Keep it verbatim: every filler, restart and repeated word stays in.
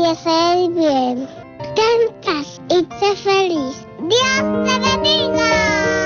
hacer bien. Cantas y sé feliz. Dios te